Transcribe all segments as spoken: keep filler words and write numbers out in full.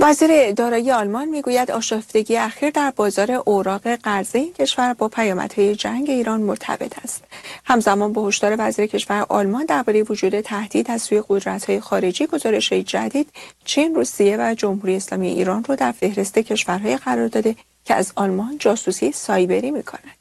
وزیر دارایی آلمان میگوید آشفتگی اخیر در بازار اوراق قرضه این کشور با پیامدهای جنگ ایران مرتبط است. همزمان با هشدار وزیر کشور آلمان درباره وجود تهدید از سوی قدرت‌های خارجی، گزارش‌های جدید چین، روسیه و جمهوری اسلامی ایران را در فهرست کشورهای قرار داده که از آلمان جاسوسی سایبری می‌کنند.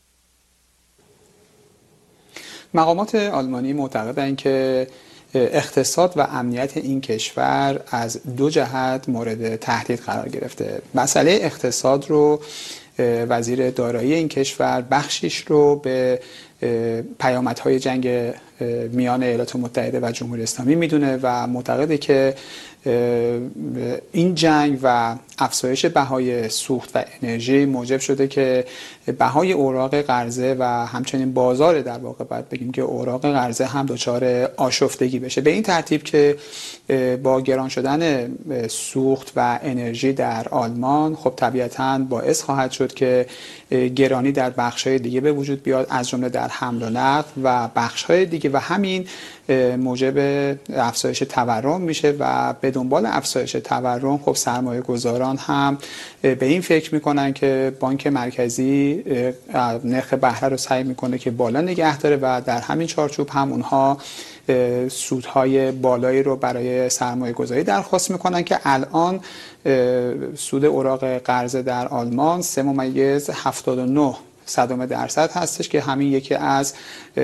مقامات آلمانی معتقدند که اقتصاد و امنیت این کشور از دو جهت مورد تهدید قرار گرفته. مسئله اقتصاد رو وزیر دارایی این کشور بخشش رو به پیامدهای جنگ میان ایالات متحده و جمهوری اسلامی میدونه و معتقده که این جنگ و افزایش بهای سوخت و انرژی موجب شده که بهای اوراق قرضه و همچنین بازار، در واقع باید بگیم که اوراق قرضه هم دچار آشفتگی بشه. به این ترتیب که با گران شدن سوخت و انرژی در آلمان خب طبیعتاً باعث خواهد شد که گرانی در بخش‌های دیگه به وجود بیاد، از جمله در حمل و نقل و بخش‌های دیگه، و همین موجب افزایش تورم میشه و به دنبال افزایش تورم خب سرمایه گذاران هم به این فکر میکنن که بانک مرکزی نرخ بهره رو سعی میکنه که بالا نگه داره و در همین چارچوب هم اونها سودهای بالایی رو برای سرمایه گذاری درخواست میکنن که الان سود اوراق قرضه در آلمان سه ممیز هفتاد و نه صدم درصد هستش که همین یکی از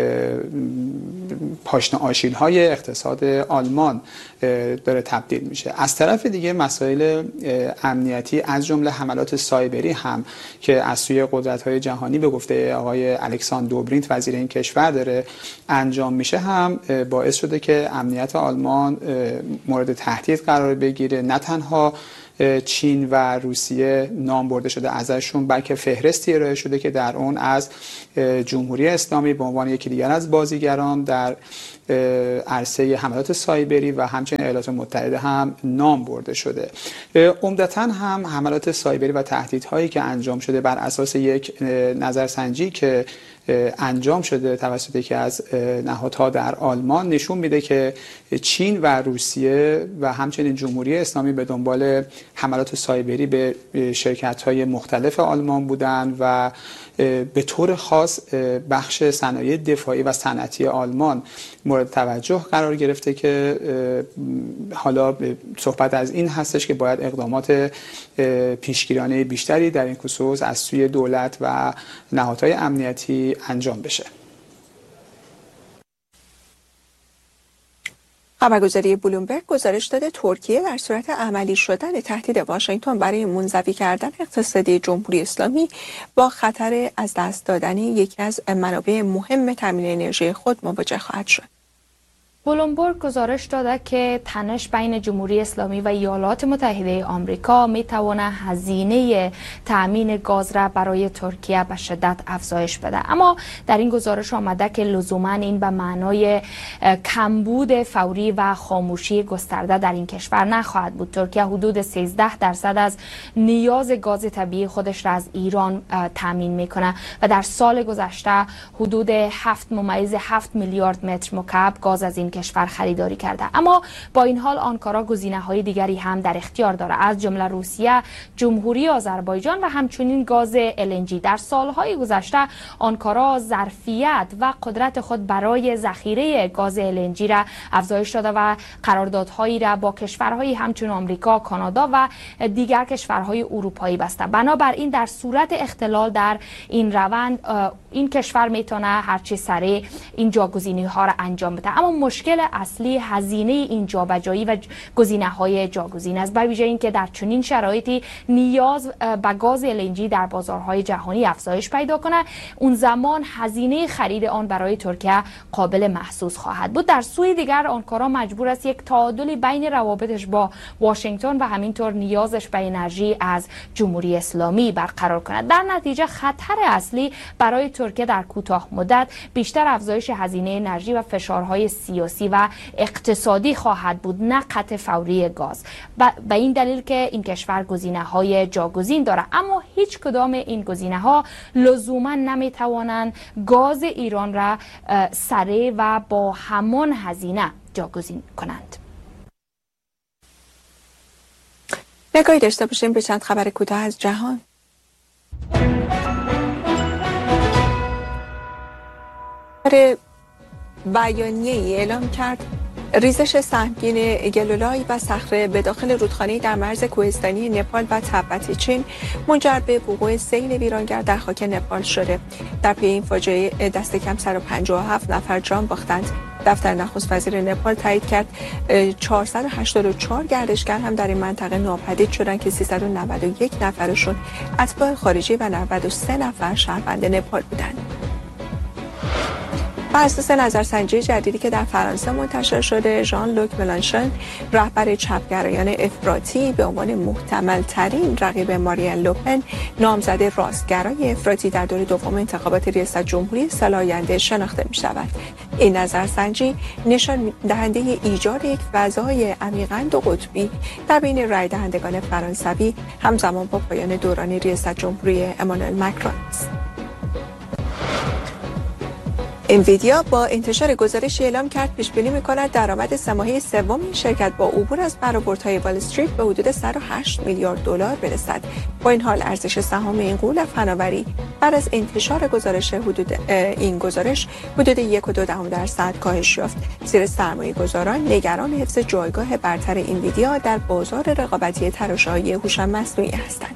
پاشنه آشیل‌های اقتصاد آلمان داره تبدیل میشه. از طرف دیگه مسائل امنیتی از جمله حملات سایبری هم که از سوی قدرت‌های جهانی به گفته آقای الکساندر دوبرینت وزیر این کشور داره انجام میشه هم باعث شده که امنیت آلمان مورد تهدید قرار بگیره. نه تنها چین و روسیه نام برده شده ازشون، بلکه فهرستی ارائه شده که در اون از جمهوری اسلامی به عنوان یکی دیگر از بازیگران در عرصه حملات سایبری و همچنین ایالات متحده هم نام برده شده. عمدتاً هم حملات سایبری و تهدیدهایی که انجام شده بر اساس یک نظرسنجی که انجام شده توسط یکی از نهادها در آلمان نشون میده که چین و روسیه و همچنین جمهوری اسلامی به دنبال حملات سایبری به شرکت‌های مختلف آلمان بودند و به طور خاص بخش صنایع دفاعی و صنعتی آلمان مورد توجه قرار گرفته که حالا صحبت از این هستش که باید اقدامات پیشگیرانه بیشتری در این خصوص از سوی دولت و نهادهای امنیتی انجام بشه. خبرگزاری بلومبرگ گزارش داده ترکیه در صورت عملی شدن تهدید واشنگتن برای منزوی کردن اقتصادی جمهوری اسلامی با خطر از دست دادن یکی از منابع مهم تامین انرژی خود مواجه خواهد شد. بلومبرگ گزارش داده که تنش بین جمهوری اسلامی و ایالات متحده آمریکا می تواند هزینه تأمین گاز را برای ترکیه به شدت افزایش بده. اما در این گزارش آمده که لزوما این به معنای کمبود فوری و خاموشی گسترده در این کشور نخواهد بود. ترکیه حدود سیزده درصد از نیاز گاز طبیعی خودش را از ایران تأمین میکنه و در سال گذشته حدود هفت ممیز هفت میلیارد متر مکعب گاز از این کشور خریداری کرده. اما با این حال آنکارا گزینه‌های دیگری هم در اختیار داره، از جمله روسیه، جمهوری آذربایجان و همچنین گاز ال ان جی. در سالهای گذشته آنکارا ظرفیت و قدرت خود برای ذخیره گاز ال ان جی را افزایش داده و قراردادهایی را با کشورهای همچون آمریکا، کانادا و دیگر کشورهای اروپایی بسته. بنابراین در صورت اختلال در این روند این کشور میتونه هرچی سریع این جاگزینی‌ها را انجام بده. اما مشکل اصلی هزینه این جابجایی و گزینه‌های جاگزین است، به ویژه اینکه در چنین شرایطی نیاز به گاز ال ان جی در بازارهای جهانی افزایش پیدا کنه، اون زمان هزینه خرید آن برای ترکیه قابل محسوس خواهد بود. در سوی دیگر آنکارا مجبور است یک تعادل بین روابطش با واشنگتن و همینطور نیازش به انرژی از جمهوری اسلامی برقرار کند. در نتیجه خطر اصلی برای ترکیه در کوتاه مدت بیشتر افزایش هزینه انرژی و فشارهای سیاسی و اقتصادی خواهد بود، نه قطع فوری گاز. به این دلیل که این کشور گزینه‌های جاگزین داره، اما هیچ کدام این گزینه‌ها لزوما نمیتوانند گاز ایران را سریع و با همان هزینه جاگزین کنند. نگاهی داشته باشیم به چند خبر کوتاه از جهان. بیانیه‌ای اعلام کرد ریزش سهمگین گلولای و صخره به داخل رودخانه‌ای در مرز کوهستانی نپال و تبت چین منجر به وقوع سیل ویرانگر در خاک نپال شده. در پی این فاجعه دست کم صد و پنجاه و هفت نفر جان باختند. دفتر نخست وزیر نپال تایید کرد چهارصد و هشتاد و چهار گردشگر هم در این منطقه ناپدید شدند که سیصد و نود و یک نفرشون اتباع خارجی و نود و سه نفر شهروند نپال بودند. بر اساس نظرسنجی جدیدی که در فرانسه منتشر شده، ژان لوک ملانشون رهبر چپگرایان افراطی به عنوان محتمل ترین رقیب مارین لوپن نامزد راستگرای افراطی در دور دوم انتخابات ریاست جمهوری سال آینده شناخته می شود. این نظرسنجی نشان دهنده ایجاد یک فضای عمیقاً دو قطبی در بین رای دهندگان فرانسوی همزمان با پایان دوران ریاست جمهوری امانوئل مکرون است. انویدیا با انتشار گزارشی اعلام کرد پیش بینی می‌کند درآمد سه ماهه سوم این شرکت با عبور از برآوردهای وال استریت به حدود صد و هشت میلیارد دلار برسد. با این حال ارزش سهام این قول فناوری بعد از انتشار گزارش حدود این گزارش حدود یک و دو دهم درصد کاهش یافت، زیرا سرمایه‌گذاران نگران حفظ جایگاه برتر انویدیا در بازار رقابتی تراشه‌های هوش مصنوعی هستند.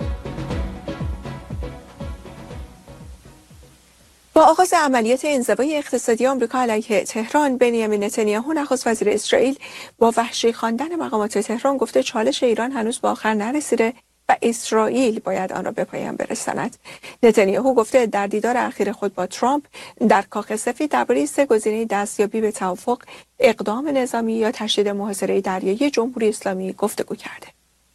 با آغاز عملیات انزوای اقتصادی آمریکا علیه تهران، بنیامین نتانیاهو نخست وزیر اسرائیل با وحشی خواندن مقامات تهران گفته چالش ایران هنوز به آخر نرسیده و اسرائیل باید آن را به پایان برساند. نتانیاهو گفته در دیدار اخیر خود با ترامپ در کاخ سفید درباره سه گزینه دستیابی به توافق، اقدام نظامی یا تشدید محاصره دریایی جمهوری اسلامی گفتگو کرده.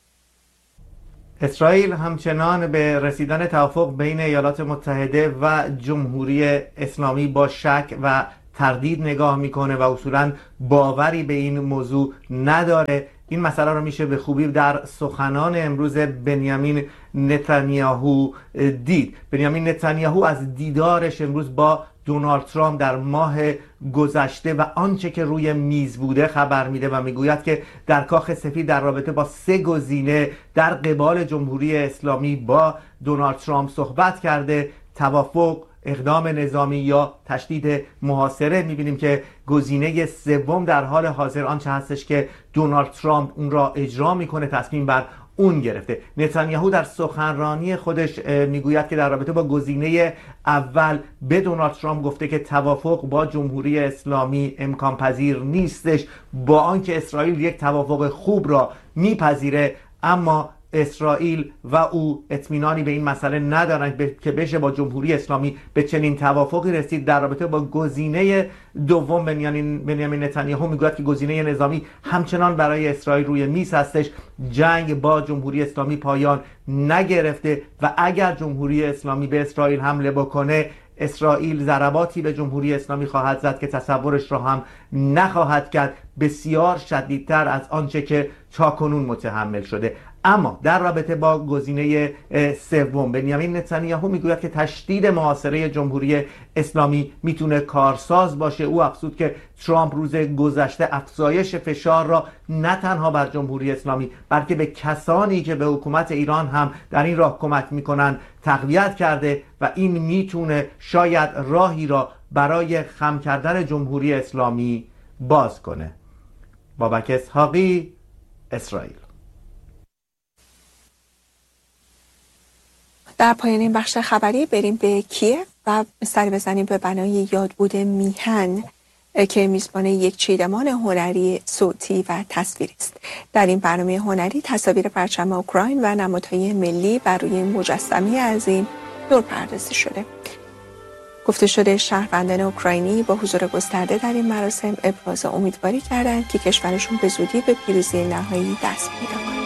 اسرائیل همچنان به رسیدن توافق بین ایالات متحده و جمهوری اسلامی با شک و تردید نگاه میکنه و اصولا باوری به این موضوع نداره. این مسئله رو میشه به خوبی در سخنان امروز بنیامین نتانیاهو دید. بنیامین نتانیاهو از دیدارش امروز با دونالد ترامپ در ماه گذشته و آنچه که روی میز بوده خبر میده و میگوید که در کاخ سفید در رابطه با سه گزینه در قبال جمهوری اسلامی با دونالد ترامپ صحبت کرده: توافق، اقدام نظامی یا تشدید محاصره. میبینیم که گزینه سوم در حال حاضر آنچه هستش که دونالد ترامپ اون را اجرا میکنه، تصمیم بر اون گرفته. نتانیاهو در سخنرانی خودش میگوید که در رابطه با گزینه اول به دونالد ترامپ گفته که توافق با جمهوری اسلامی امکان پذیر نیستش، با آنکه اسرائیل یک توافق خوب را میپذیره، اما اسرائیل و او اطمینانی به این مسئله ندارند که بشه با جمهوری اسلامی به چنین توافقی رسید. در رابطه با گزینه دوم بنیامین نتانیاهو میگوید که گزینه نظامی همچنان برای اسرائیل روی میز هستش. جنگ با جمهوری اسلامی پایان نگرفته و اگر جمهوری اسلامی به اسرائیل حمله بکنه، اسرائیل ضرباتی به جمهوری اسلامی خواهد زد که تصورش را هم نخواهد کرد، بسیار شدیدتر از آنچه که تاکنون متحمل شده. اما در رابطه با گزینه سوم بنیامین نتانیاهو میگوید که تشدید محاصره جمهوری اسلامی میتونه کارساز باشه. او افزود که ترامپ روز گذشته افزایش فشار را نه تنها بر جمهوری اسلامی بلکه به کسانی که به حکومت ایران هم در این راه کمک میکنن تقویت کرده و این میتونه شاید راهی را برای خم کردن جمهوری اسلامی باز کنه. بابک اسحاقی، اسرائیل. در پایان این بخش خبری بریم به کیف و سری بزنیم به بنای یادبود میهن که میزبان یک چیدمان هنری صوتی و تصویری است. در این برنامه هنری تصاویر پرچم اوکراین و نمادهای ملی بر روی مجسمه عظیم نورپردازی شده. گفته شده شهروندان اوکراینی با حضور گسترده در این مراسم ابراز امیدواری کردند که کشورشون به زودی به پیروزی نهایی دست پیدا کند.